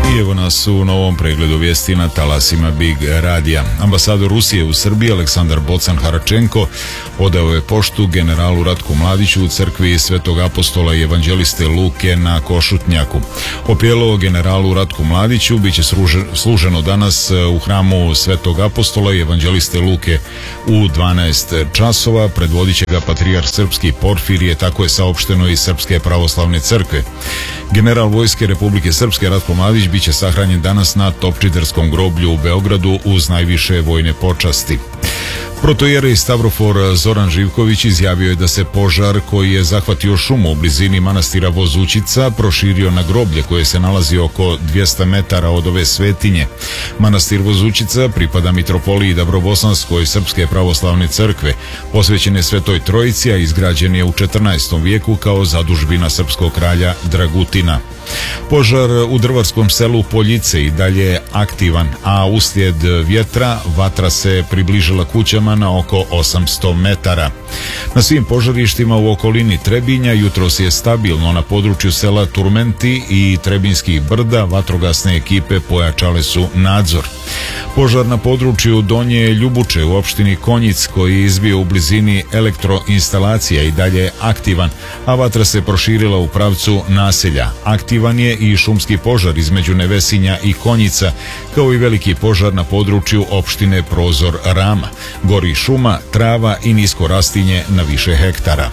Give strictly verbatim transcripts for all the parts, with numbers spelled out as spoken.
I evo nas u novom pregledu vijesti na talasima Big radija. Ambasador Rusije u Srbiji Aleksandar Bocan Haračenko odao je poštu generalu Ratku Mladiću u crkvi Svetog apostola i evanđeliste Luke na Košutnjaku. Opjelo generalu Ratku Mladiću biće služeno danas u hramu Svetog apostola i evanđeliste Luke u dvanaest časova. Predvodit će ga patrijarh srpski Porfirije, tako je saopšteno iz Srpske pravoslavne crkve. General Vojske Republike Srpske Ratko Mladić biće sahranjen danas na Topčiderskom groblju u Beogradu uz najviše vojne počasti. Protojerej Stavrofor Zoran Živković izjavio je da se požar koji je zahvatio šumu u blizini manastira Vozućica proširio na groblje koje se nalazi oko dvjesto metara od ove svetinje. Manastir Vozućica pripada mitropoliji Dabrobosanskoj Srpske pravoslavne crkve, posvećen je Svetoj Trojici, a izgrađen je u četrnaestom vijeku kao zadužbina srpskog kralja Dragutina. Požar u drvarskom selu Poljice i dalje je aktivan, a uslijed vjetra vatra se približila kućama na oko osamsto metara. Na svim požarištima u okolini Trebinja jutros je stabilno. Na području sela Turmenti i Trebinskih brda vatrogasne ekipe pojačale su nadzor. Požar na području Donje Ljubuče u opštini Konjic, koji je izbio u blizini elektroinstalacija, i dalje je aktivan, a vatra se proširila u pravcu naselja. Aktivan je i šumski požar između Nevesinja i Konjica, kao i veliki požar na području opštine Prozor Rama. Gori šuma, trava i nisko rastinje na više hektara.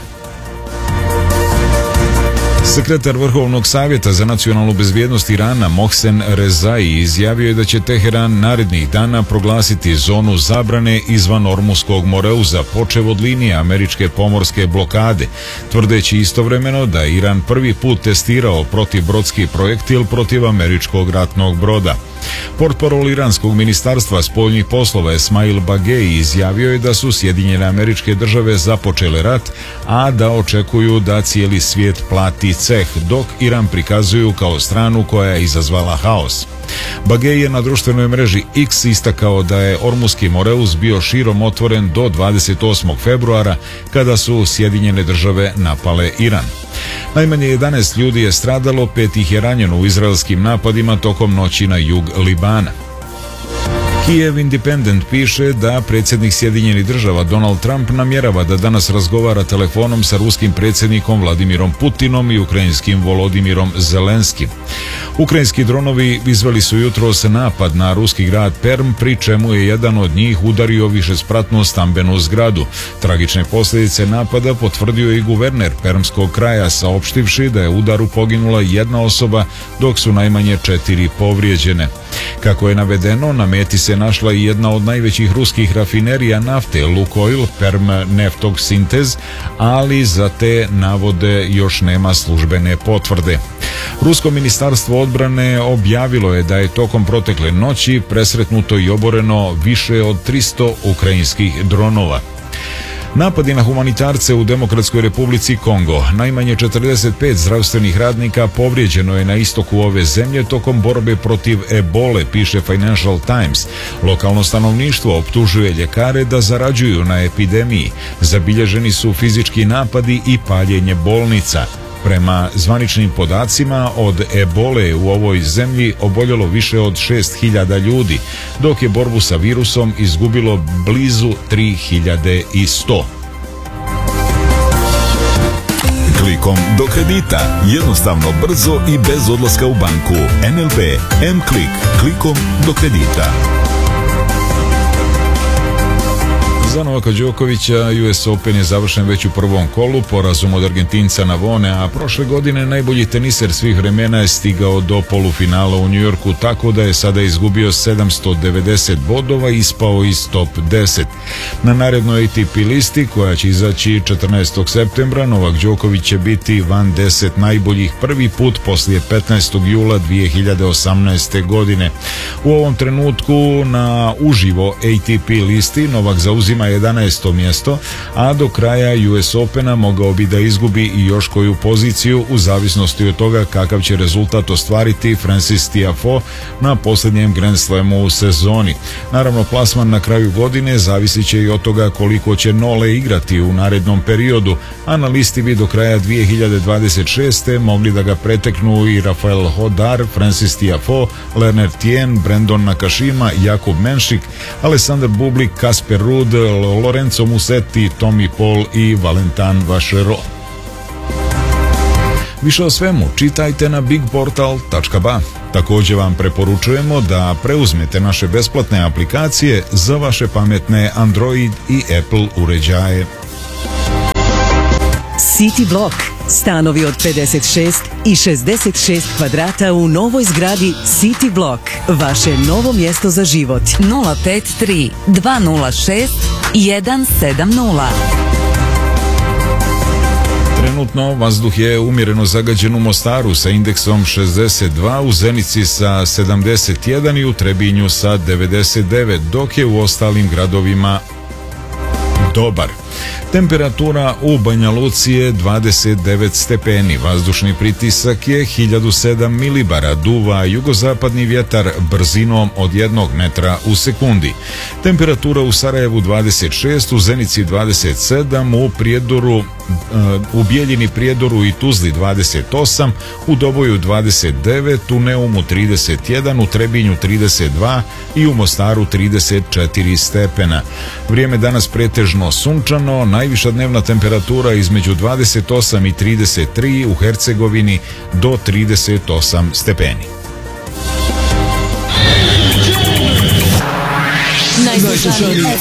Sekretar Vrhovnog savjeta za nacionalnu bezbjednost Irana Mohsen Rezai izjavio je da će Teheran narednih dana proglasiti zonu zabrane izvan Ormuskog moreuza, počev od linije američke pomorske blokade, tvrdeći istovremeno da je Iran prvi put testirao protivbrodski projektil protiv američkog ratnog broda. Portparol iranskog ministarstva spoljnih poslova Esmail Bagei izjavio je da su Sjedinjene Američke Države započele rat, a da očekuju da cijeli svijet plati ceh, dok Iran prikazuju kao stranu koja je izazvala haos. Bagei je na društvenoj mreži X istakao da je Ormuski moreuz bio širom otvoren do dvadeset osmog februara kada su Sjedinjene Države napale Iran. Najmanje jedanaest ljudi je stradalo, pet ih je ranjeno u izraelskim napadima tokom noći na jug Libana. Kijev Independent piše da predsjednik Sjedinjenih Država Donald Trump namjerava da danas razgovara telefonom sa ruskim predsjednikom Vladimirom Putinom i ukrajinskim Volodimirom Zelenskim. Ukrajinski dronovi izveli su jutros napad na ruski grad Perm, pri čemu je jedan od njih udario višespratnu stambenu zgradu. Tragične posljedice napada potvrdio i guverner Permskog kraja, saopštivši da je u udaru poginula jedna osoba, dok su najmanje četiri povrijeđene. Kako je navedeno, na meti se našla i jedna od najvećih ruskih rafinerija nafte, Lukoil Perm Neftog Sintez, ali za te navode još nema službene potvrde. Rusko ministarstvo odbrane objavilo je da je tokom protekle noći presretnuto i oboreno više od tristo ukrajinskih dronova. Napadi na humanitarce u Demokratskoj Republici Kongo. Najmanje četrdeset pet zdravstvenih radnika povrijeđeno je na istoku ove zemlje tokom borbe protiv ebole, piše Financial Times. Lokalno stanovništvo optužuje ljekare da zarađuju na epidemiji. Zabilježeni su fizički napadi i paljenje bolnica. Prema zvaničnim podacima, od ebole u ovoj zemlji oboljelo više od šest hiljada ljudi, dok je borbu sa virusom izgubilo blizu tri hiljade sto. Klikom do kredita. Jednostavno, brzo i bez odlaska u banku. N L B M-Klik. Klikom do kredita. Za Novaka Đokovića U S Open je završen već u prvom kolu, porazom od Argentinca Navone, a prošle godine najbolji teniser svih vremena je stigao do polufinala u Njujorku, tako da je sada izgubio sedamsto devedeset bodova i ispao iz top deset. Na narednoj A T P listi, koja će izaći četrnaestog septembra, Novak Đoković će biti van deset najboljih prvi put poslije petnaestog jula dvije hiljade osamnaeste. godine. U ovom trenutku na uživo A T P listi Novak zauzima na jedanaesto mjesto, a do kraja U S Opena mogao bi da izgubi i još koju poziciju u zavisnosti od toga kakav će rezultat ostvariti Francis Tiafoe na posljednjem Grand Slamu u sezoni. Naravno, plasman na kraju godine zavisit će i od toga koliko će Nole igrati u narednom periodu, a na listi bi do kraja dvije hiljade dvadeset šeste mogli da ga preteknu i Rafael Hodar, Francis Tiafoe, Lerner Tien, Brandon Nakashima, Jakub Menšik, Alessandar Bublik, Kasper Ruud, Lorenzo Musetti, Tommy Paul i Valentin Vacheron. Više o svemu čitajte na big portal tačka b a. Također vam preporučujemo da preuzmete naše besplatne aplikacije za vaše pametne Android i Apple uređaje. City Block. Stanovi od pedeset šest i šezdeset šest kvadrata u novoj zgradi City Block. Vaše novo mjesto za život. nula pet tri dva nula šest jedan sedam nula. Trenutno vazduh je umjereno zagađen u Mostaru sa indeksom šezdeset dva, u Zenici sa sedamdeset jedan i u Trebinju sa devedeset devet, dok je u ostalim gradovima dobar. Temperatura u Banja Luci je dvadeset devet stepeni, vazdušni pritisak je hiljadu sedam milibara, duva jugozapadni vjetar brzinom od jednog metra u sekundi. Temperatura u Sarajevu dvadeset šest, u Zenici dvadeset sedam, u Prijedoru, u Bijeljini, Prijedoru i Tuzli dvadeset osam, u Doboju dvadeset devet, u Neumu trideset jedan, u Trebinju trideset dva i u Mostaru trideset četiri stepena. Vrijeme danas pretežno sunčano, najviša dnevna temperatura između dvadeset osam i trideset tri, u Hercegovini do trideset osam stepeni. Najslušaniji